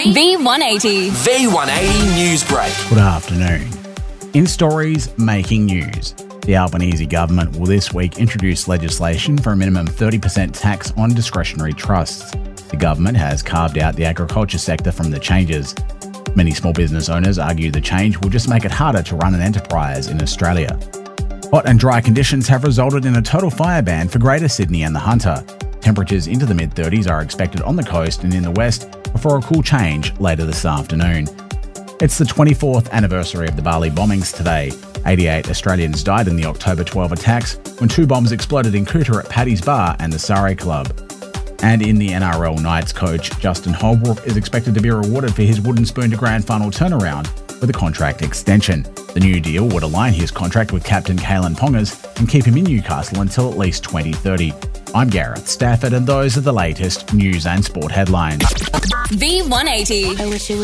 V180. V180 News Break. Good afternoon. In stories making news, the Albanese government will this week introduce legislation for a minimum 30% tax on discretionary trusts. The government has carved out the agriculture sector from the changes. Many small business owners argue the change will just make it harder to run an enterprise in Australia. Hot and dry conditions have resulted in a total fire ban for Greater Sydney and the Hunter. Temperatures into the mid-30s are expected on the coast and in the west before a cool change later this afternoon. It's the 24th anniversary of the Bali bombings today. 88 Australians died in the October 12 attacks when 2 bombs exploded in Kuta at Paddy's Bar and the Surrey Club. And in the NRL, Knights coach Justin Holbrook is expected to be rewarded for his wooden spoon to grand final turnaround with a contract extension. The new deal would align his contract with captain Kalen Pongers and keep him in Newcastle until at least 2030. I'm Gareth Stafford and those are the latest news and sport headlines. V180. I wish it was